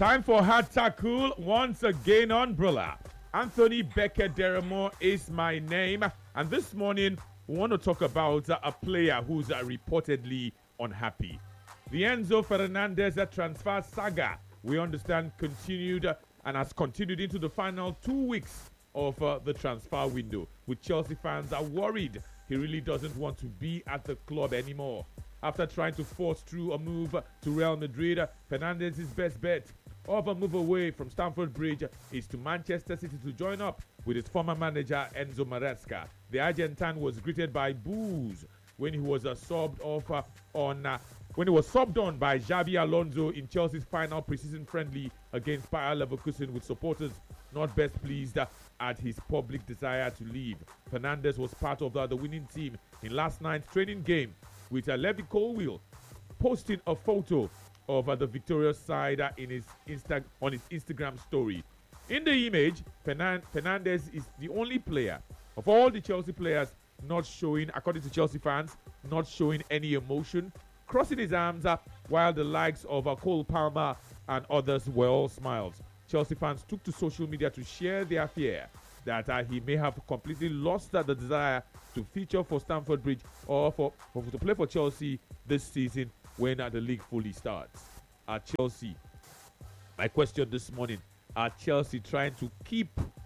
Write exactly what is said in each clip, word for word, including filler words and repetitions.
Time for Hard Tackle once again on Brilla. Anthony Becker Deremo is my name. And this morning, we want to talk about uh, a player who's uh, reportedly unhappy. The Enzo Fernandez uh, transfer saga, we understand, continued uh, and has continued into the final two weeks of uh, the transfer window, with Chelsea fans are worried he really doesn't want to be at the club anymore. After trying to force through a move to Real Madrid, Fernandez's best bet of a move away from Stamford Bridge is to Manchester City to join up with his former manager Enzo Maresca. The Argentine was greeted by boos when he was uh, subbed off uh, on uh, when he was subbed on by Xabi Alonso in Chelsea's final preseason friendly against Bayer Leverkusen, with supporters not best pleased uh, at his public desire to leave. Fernandez was part of uh, the winning team in last night's training game, with uh, Levy Colwill posting a photo of uh, the victorious side uh, in his Insta- on his Instagram story. In the image, Fernan- Fernandez is the only player of all the Chelsea players not showing, according to Chelsea fans, not showing any emotion, crossing his arms up, while the likes of uh, Cole Palmer and others were all smiles. Chelsea fans took to social media to share their fear that uh, he may have completely lost uh, the desire to feature for Stamford Bridge or for, for to play for Chelsea this season when uh, the league fully starts. Are Chelsea, my question this morning, are Chelsea trying to keep,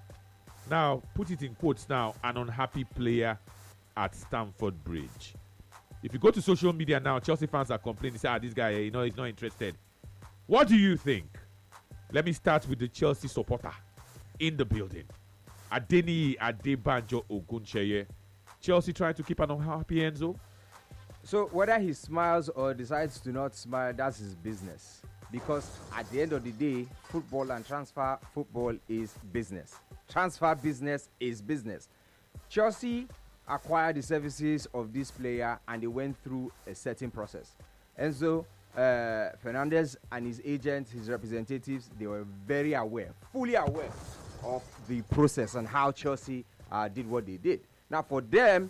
now put it in quotes now, an unhappy player at Stamford Bridge? If you go to social media now, Chelsea fans are complaining, say, ah, this guy, you know, he's not interested. What do you think? Let me start with the Chelsea supporter in the building. Adeni Adebanjo Oguncheye. Chelsea trying to keep an unhappy Enzo? So whether he smiles or decides to not smile, that's his business. Because at the end of the day, football and transfer football is business. Transfer business is business. Chelsea acquired the services of this player and they went through a certain process. Enzo uh, Fernandez and his agents, his representatives, they were very aware, fully aware of the process and how Chelsea uh, did what they did. Now for them,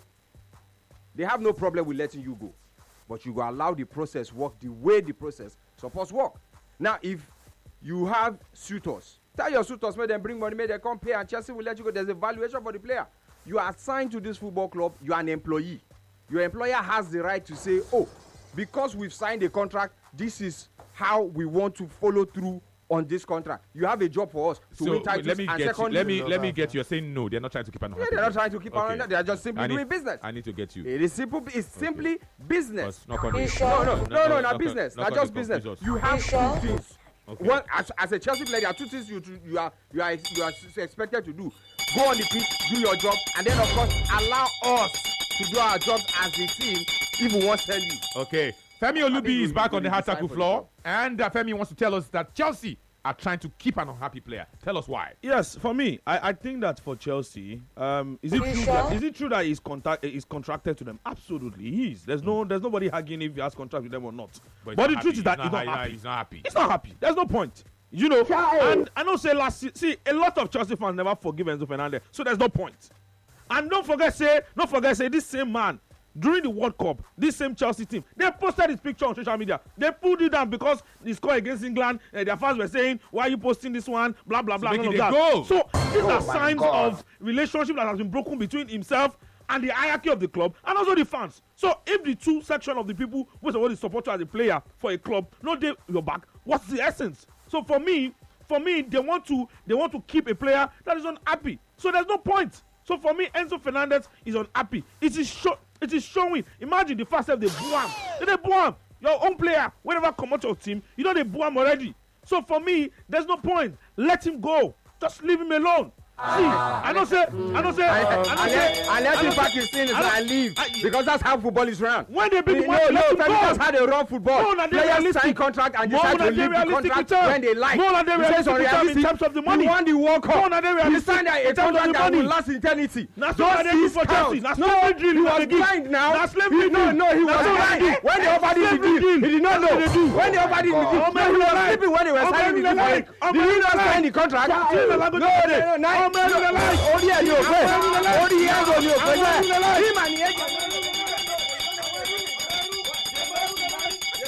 they have no problem with letting you go, but you go allow the process work the way the process supposed to work. Now if you have suitors, tell your suitors, make them bring money, make them come pay, and Chelsea will let you go. There's a valuation for the player. You are assigned to this football club, you are an employee. Your employer has the right to say, oh, because we've signed a contract, this is how we want to follow through on this contract. You have a job for us to So win titles. let me and get you, secondly, let me no, let no, me no. get you. You're saying no, they're not trying to keep an Yeah, unhappy they're not player. trying to keep Okay. on. They are just simply I need, doing business. I need to get you. It is simple. It's simply business. Not con- No, no, no, no, not business. not Not just business. confuse us. You have two things. Okay. One, as, as a Chelsea player, there are two things you to, you are you are you are expected to do. Go on the pitch, do your job, and then of course allow us to do our jobs as a team if we want to tell you. Okay. Femi Olubi is back on the hard it's time tackle for the floor, job. and uh, Femi wants to tell us that Chelsea are trying to keep an unhappy player. Tell us why. Yes, for me, I, I think that for Chelsea, um, is it true that is it true that he's contact is contracted to them? Absolutely, he is. There's no there's nobody arguing if he has contract with them or not. But But, he's the not truth is that happy. he's not, He's not- happy. he's not happy. He's not happy. There's no point. You know, and I know say last se- see a lot of Chelsea fans never forgive Enzo Fernandez, so there's no point. And don't forget say don't forget say this same man during the World Cup, this same Chelsea team, they posted his picture on social media. They pulled it down because he scored against England. Uh, their fans were saying, "Why are you posting this one?" Blah blah blah. So None of make it a that. goal. So these Oh are my signs God. of relationship that has been broken between himself and the hierarchy of the club, and also the fans. So if the two section of the people who want to support you as a player for a club, not they your back, what's the essence? So for me, for me, they want to they want to keep a player that is unhappy. So there's no point. So for me, Enzo Fernandez is unhappy. It is show, it is showing. Imagine the first step they boo him. They boo him. Your own player, whenever come out your team, you know they boo him already. So for me, there's no point. Let him go. Just leave him alone. See, I don't say, I don't say, I don't say, And let him pack his things and leave, because that's how football is run. when they bring No, money, no, let him that's go. how they run football. No, na they Players realistic. sign contract and No, decide na to they leave the realistic contract with terms. when they like. No, na they He says realistic with terms in unrealistic. terms of the money. You won the World Cup. No, na they You realistic signed a in terms of contract the that will money. last eternity. Na so Those na they do things for Chelsea. count. Na No, slavery deal he na was they give. blind now. Na slavery He- No, deal. no, he Na was so na blind. they do. When they Na offered him the slavery deal, he did not That's what know. they do. When they offered him the Oh, deal, man, no, he you was like. sleeping when they were Oh, signing man, the you deal. like. Oh, Did man, he you not like. sign the contract? Oh, man, you like. No, no, no, no. Oh, man, you like. Ó rí ẹ̀ ní òpè. Oh, man, you like. Ó rí ẹ̀ ní òpè. Oh, man, you like. Him and the agent.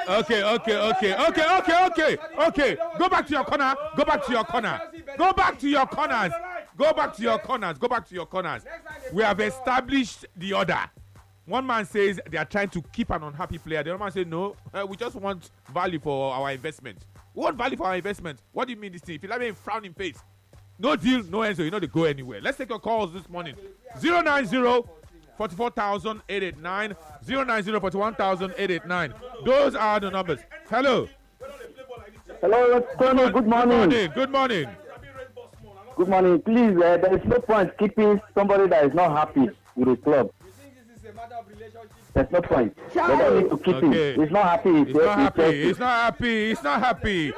Okay, okay, okay, okay, okay, okay, okay. Go back to your corner. Go back to your corner. Go back to your corners. Go back to your corners. Go back to your corners. We have established the order. One man says they are trying to keep an unhappy player. The other man says, no, uh, we just want value for our investment. We want value for our investment. What do you mean this thing? If you let me frown in face. No deal, no answer. You know they go anywhere. Let's take your calls this morning. zero nine zero, forty-four thousand, eight eight nine. zero nine zero, forty-one thousand, eight eight nine. Those are the numbers. Hello. Hello, Tony. Good morning. Good morning. Good morning. Good morning. Please, uh, there is no point keeping somebody that is not happy with the club. There's no point. They don't need to keep Okay. him. He's not happy. He's not happy. He's not happy. He's not happy.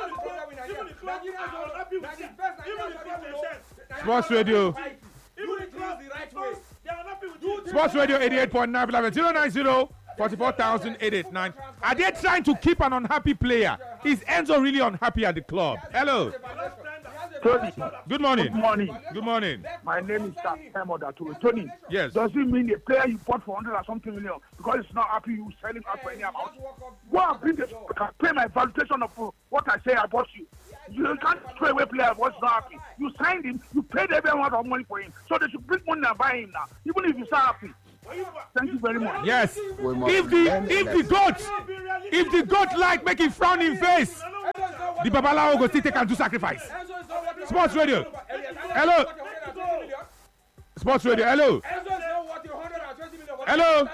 Sports Radio. Sports Radio eighty-eight point nine eleven zero nine zero, forty-four thousand, eight eight nine. Are they trying to keep an unhappy player? Is Enzo really unhappy at the club? Hello. Tony. Good morning. Good morning. Good morning. My name is Samuel Daturo. Tony. Yes. Does it mean a player you bought for one hundred or something million because it's not happy you sell him out for any amount? Go and bring the pay my valuation of uh, what I say I bought you. You can't throw away player what's not happy. You signed him, you paid every amount of money for him. So they should bring money and buy him now. Even if he's not happy. Thank you very much. Yes. If the if the goat if the goat like making frowning face, the Babalawo go still take and do sacrifice. Sports Radio. Hello. Sports Radio. Hello. Hello.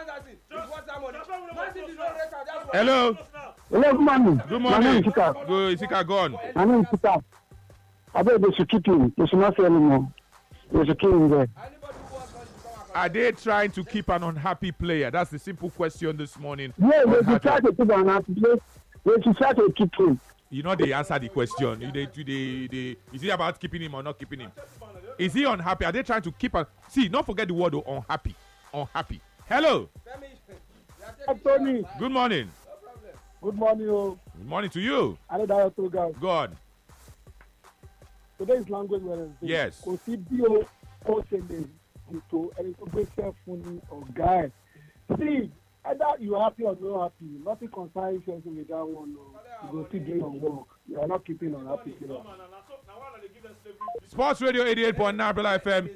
Hello. Hello, good morning. Good My name morning. is Chika. Good. Isika gone. My name is Chika. I bet they should keep him. They should not sell anymore. They should keep him there. Are they trying to keep an unhappy player? That's the simple question this morning. Yeah, they On should try Hatter. to keep him. They they should try to keep him. You know they answer the question. They, they, they, they, is it about keeping him or not keeping him? Is he unhappy? Are they trying to keep a see? Don't forget the word though, unhappy. Unhappy. Hello. Tony, Good morning. good morning. Oh. Good morning to you. I know that you're guys. God. Today is language Wednesday. Yes. Kò sí bí o ó ṣe lè ètò ẹni tó gbéṣẹ́ fún ni ọ̀gá ẹ̀. See, either you happy or not happy, nothing concerns you with that one. No. You go still do your work. You are not keeping unhappy player. Sports Radio eighty-eight point nine F M.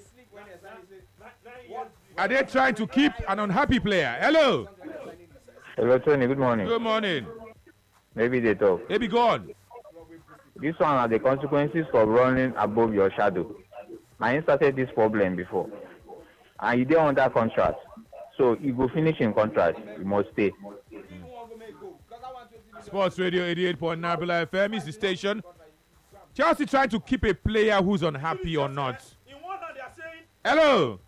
Are they trying to keep an unhappy player? Hello. Hello, Tony. Good morning. Good morning. Maybe they talk. Baby gone. This one are the consequences of running above your shadow. I started this problem before. And you don't want that contract. So you go finish in contract. You must stay. Sports Radio eighty-eight point nine F M is the station. Chelsea trying to keep a player who's unhappy or not. Hello.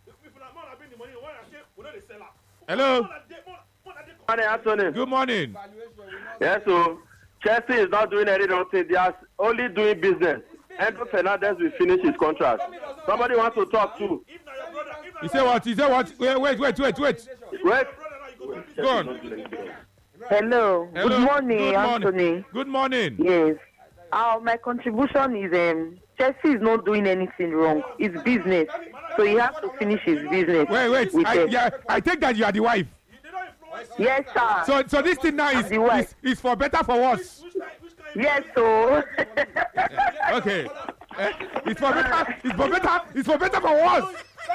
Hello. Morning, Anthony. Good morning. Yes, so Chelsea is not doing any wrong thing. They are only doing business. Enzo Fernandez will finish his contract. Somebody wants to talk too. He said what? He said what? Wait, wait, wait, wait, wait. Wait. Go on. Hello. Hello. Good morning, Good morning. Anthony. Good morning. Yes. Uh, my contribution is um, Chelsea is not doing anything wrong. It's business. So he has to finish his business. Wait, wait. with I, them. yeah, I take that you are the wife. Yes, sir. So, so this thing now I'm is, the wife. is, is for better for worse. Yes, so. Okay. Eh, it's for better. It's for better. It's for better for worse.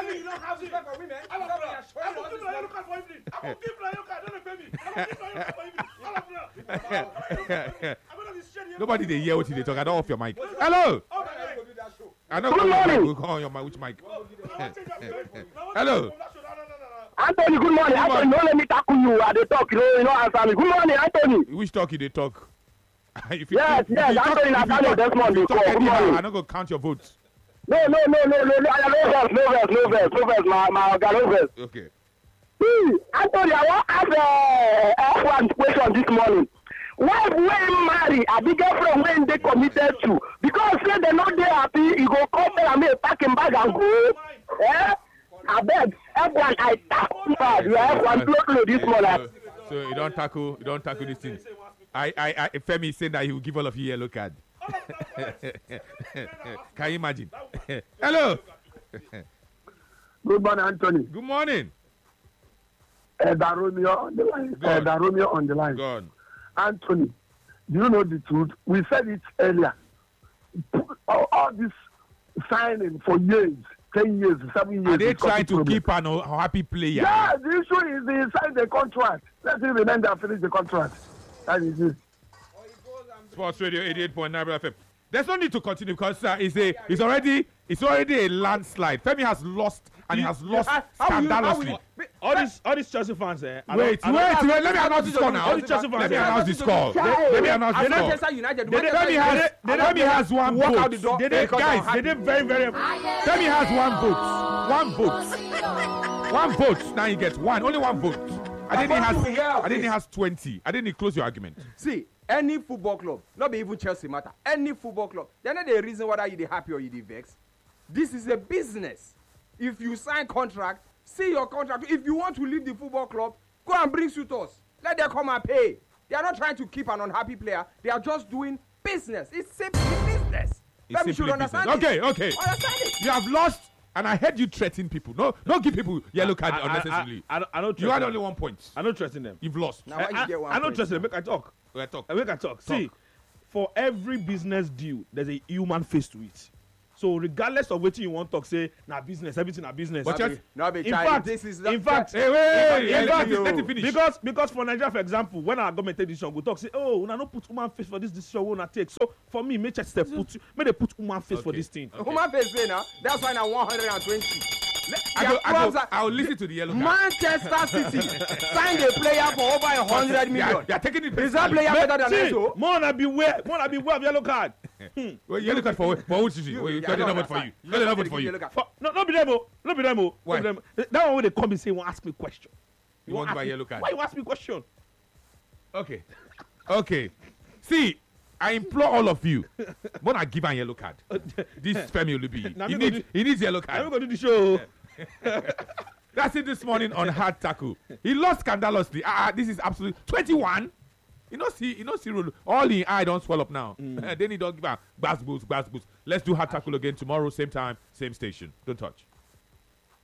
Nobody they hear what they talk. I don't off your mic. Hello. I know. Good morning. We'll call on your mic. Which mic? Hello. Anthony, good morning. Good morning. Anthony, don't let me tackle you at the talk. You know, you know, answer me. Good morning, Anthony. Which talk they talk? If you- Yes, if you yes, talk- Anthony, if I you found talk- your Desmond if you before. talk Good anyhow, morning. I'm not gonna count your votes. No, no, no, no, no, no. I no verse, no verse, no verse, no verse. My, my, God, no verse. Okay. See, Anthony, I want to ask uh, F one question this morning. Why when marry a big girlfriend when they committed to? Because say they not there happy, you go come there and make pack him bag and go. Eh? I beg, F one, I tackle bad. You are F one, blow blow this So, morning. so you don't tackle, you don't tackle this thing. I, I, I, Femi is saying that he will give all of you a yellow card. Can you imagine? Hello. Good morning, Anthony. Good morning. Uh, that Romeo on the line. Uh, Good. that Romeo on the line. Go on. Anthony, do you know the truth? We said it earlier. All, all this signing for years, ten years, seven years. Are they trying to keep an happy player? Yeah, the issue is they signed the contract. Let him remember and finish the contract. That is it. Sports Radio eighty-eight point nine F M. There's no need to continue because uh, it's a it's already it's already a landslide. Femi has lost and he has lost How will you- how will scandalously. you- all these all these Chelsea fans, eh? I Wait, don't- I wait, don't- wait, let me announce the score now. All the Chelsea fans, Let me eh? announce the score. Let let me announce the And score. Manchester United. Femi Manchester has United- Femi has one walk vote. out the door. They did, because guys, I'm they did happy. very, very. Femi has one vote. One vote. One vote. Now he gets one. Only one vote. I didn't want to has hear I didn't this. has twenty. I didn't close your argument. See, any football club, not be even Chelsea matter, any football club, they're not the reason whether you dey happy or you dey vex. This is a business. If you sign contract, see your contract. If you want to leave the football club, go and bring suitors. Let them come and pay. They are not trying to keep an unhappy player. They are just doing business. It's simply business. It's Femi should simply understand business. it. Okay, okay. Understand it. You have lost, and I heard you threaten people. No, don't give people yellow card I- I- unnecessarily. I, I, don't- I don't You trust had them. only one point. I don't trust in them. You've lost. Now, why you I, get one I don't point? trust them. Make I talk. We're talk. I make I talk. See, for every business deal, there's a human face to it. So regardless of what you want to talk, say na business, everything na business. But just- Not be in China. fact, This is in fact, Hey, wait, in let fact, him- let him finish. because because for Nigeria, for example, when our government take decision, we talk say, oh, una no put human face for this decision we una take. So for me, make just step put, make they put human face for Okay. this thing. Okay. Human face say now. That's why now one hundred twenty. I Their go, I clubs go, are- I'll listen to the yellow card. Manchester City signed a player for over a hundred They are, million. they are taking it Is that personally. player better than See, Enzo? more na beware, more na beware of yellow card. Well, yellow card for for which is it? Well, you Yeah, got I don't enough for you. understand. Got enough Nobody for give you. yellow card. For, no, no be them, oh, no be them, oh. Why? No be them. That one when they come and say, "Want ask me question." You want ask my me- yellow card? Why you ask me question? Okay. Okay. See, I implore all of you. When I give a yellow card, this Femi Olubi, Now he me go needs, do- he needs yellow I'm card. going to do the show. That's it this morning on Hard Tackle. He lost scandalously. Ah, ah, this is absolute twenty-one. You know, see, you know, see, all in eye don't swell up now. then he don't give a bass boost, bass boost. Let's do Hard Tackle again tomorrow, same time, same station. Don't touch.